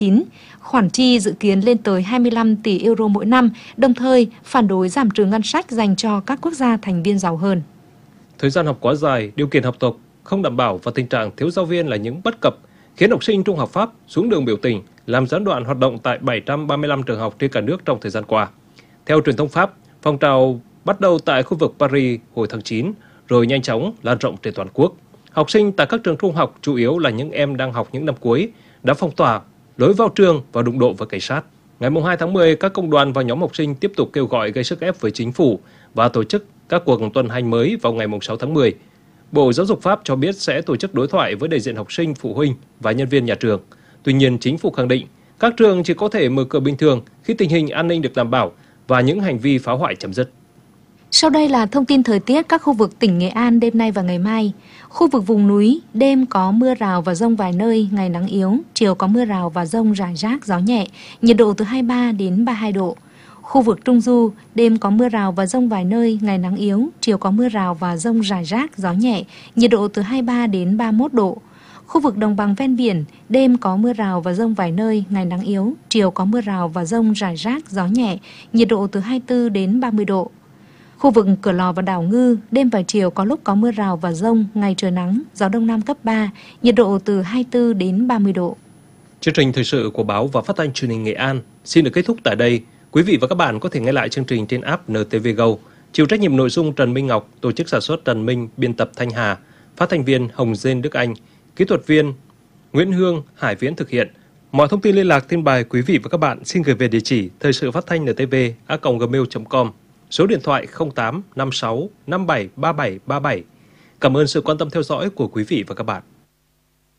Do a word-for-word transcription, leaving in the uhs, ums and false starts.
chín. Khoản chi dự kiến lên tới hai mươi lăm tỷ euro mỗi năm, đồng thời phản đối giảm trừ ngân sách dành cho các quốc gia thành viên giàu hơn. Thời gian học quá dài, điều kiện học tập không đảm bảo và tình trạng thiếu giáo viên là những bất cập khiến học sinh trung học Pháp xuống đường biểu tình, làm gián đoạn hoạt động tại bảy trăm ba mươi lăm trường học trên cả nước trong thời gian qua. Theo truyền thông Pháp, phong trào bắt đầu tại khu vực Paris hồi tháng chín, rồi nhanh chóng lan rộng trên toàn quốc. Học sinh tại các trường trung học, chủ yếu là những em đang học những năm cuối, đã phong tỏa lối vào trường và đụng độ với cảnh sát. Ngày hai tháng mười, các công đoàn và nhóm học sinh tiếp tục kêu gọi gây sức ép với chính phủ và tổ chức các cuộc tuần hành mới vào ngày sáu tháng mười. Bộ Giáo dục Pháp cho biết sẽ tổ chức đối thoại với đại diện học sinh, phụ huynh và nhân viên nhà trường. Tuy nhiên, chính phủ khẳng định các trường chỉ có thể mở cửa bình thường khi tình hình an ninh được đảm bảo và những hành vi phá hoại chấm dứt. Sau đây là thông tin thời tiết các khu vực tỉnh Nghệ An đêm nay và ngày mai. Khu vực vùng núi, đêm có mưa rào và dông vài nơi, ngày nắng yếu, chiều có mưa rào và dông rải rác, gió nhẹ, nhiệt độ từ hai mươi ba đến ba mươi hai độ. Khu vực Trung Du, đêm có mưa rào và dông vài nơi, ngày nắng yếu, chiều có mưa rào và dông rải rác, gió nhẹ, nhiệt độ từ hai mươi ba đến ba mươi mốt độ. Khu vực đồng bằng ven biển, đêm có mưa rào và dông vài nơi, ngày nắng yếu, chiều có mưa rào và dông rải rác, gió nhẹ, nhiệt độ từ hai mươi tư đến ba mươi độ. Khu vực Cửa Lò và Đảo Ngư, đêm và chiều có lúc có mưa rào và dông, ngày trời nắng, gió đông nam cấp ba, nhiệt độ từ hai mươi tư đến ba mươi độ. Chương trình thời sự của báo và phát thanh truyền hình Nghệ An xin được kết thúc tại đây. Quý vị và các bạn có thể nghe lại chương trình trên app en tê vê Go. Chịu trách nhiệm nội dung Trần Minh Ngọc, tổ chức sản xuất Trần Minh, biên tập Thanh Hà, phát thanh viên Hồng Dên Đức Anh, kỹ thuật viên Nguyễn Hương, Hải Viễn thực hiện. Mọi thông tin liên lạc tin bài quý vị và các bạn xin gửi về địa chỉ thời sự phát thanh en tê vê a còng gmail chấm com, số điện thoại không tám năm sáu năm bảy ba bảy ba bảy. Cảm ơn sự quan tâm theo dõi của quý vị và các bạn.